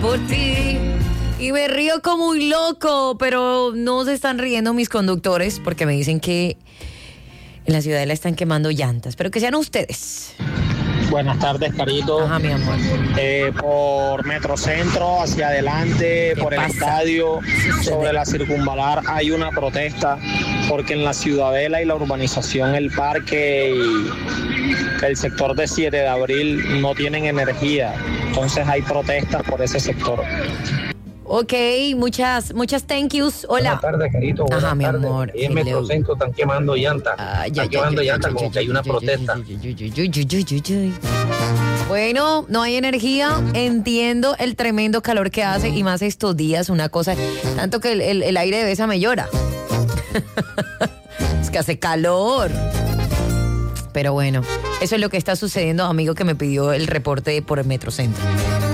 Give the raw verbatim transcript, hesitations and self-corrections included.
por ti. Y me río como un loco, pero no se están riendo mis conductores porque me dicen que en la ciudadela están quemando llantas, pero que sean ustedes. Buenas tardes, Carito. Ajá, mi amor. Eh, por Metrocentro, hacia adelante, por pasa? el estadio, Sucede. sobre la circunvalar, hay una protesta porque en la ciudadela y la urbanización, el parque y el sector de siete de abril no tienen energía. Entonces hay protestas por ese sector. Ok, muchas, muchas thank yous. Hola. Buenas tardes, Carito. Buenas Ajá, mi tardes. amor. Y en Hello. Metrocentro están quemando llantas. Ah, ya, están ya, quemando ya, llantas ya, como ya, que hay ya, una ya, ya, protesta. ya, ya, ya, ya, ya, ya, ya, ya. Bueno, no hay energía. Entiendo el tremendo calor que hace y más estos días, una cosa, tanto que el, el, el aire de Besa me llora. Es que hace calor. Pero bueno, eso es lo que está sucediendo, amigo que me pidió el reporte por el Metrocentro.